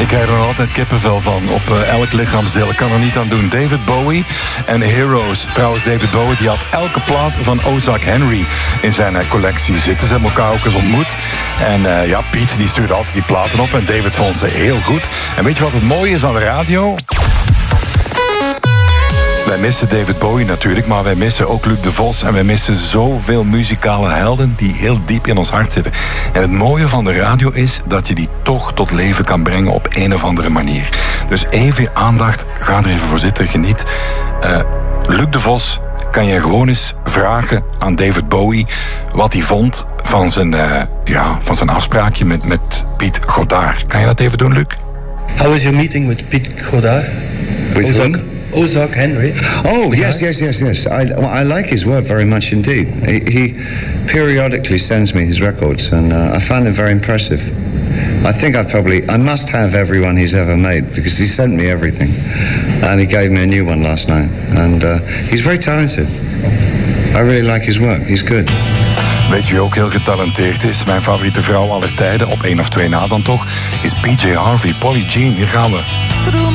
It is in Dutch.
Ik krijg er nog altijd kippenvel van op elk lichaamsdeel. Ik kan er niet aan doen. David Bowie en Heroes. Trouwens, David Bowie die had elke plaat van Ozark Henry in zijn collectie zitten. Ze hebben elkaar ook eens ontmoet. En Piet die stuurde altijd die platen op. En David vond ze heel goed. En weet je wat het mooie is aan de radio? Wij missen David Bowie natuurlijk, maar wij missen ook Luc de Vos. En wij missen zoveel muzikale helden die heel diep in ons hart zitten. En het mooie van de radio is dat je die toch tot leven kan brengen op een of andere manier. Dus even aandacht, ga er even voor zitten, geniet. Luc de Vos kan je gewoon eens vragen aan David Bowie wat hij vond van zijn afspraakje met Piet Godard. Kan je dat even doen, Luc? How was your meeting with Piet Godard? With Ozark Henry. Oh, yes. I like his work very much indeed. He periodically sends me his records, and I find them very impressive. I think I must have every one he's ever made, because he sent me everything. And he gave me a new one last night. And he's very talented. I really like his work. He's good. Weet je wie ook heel getalenteerd is? Mijn favoriete vrouw aller tijden, op 1 of 2 na dan toch, is PJ Harvey. Polly Jean, hier gaan we.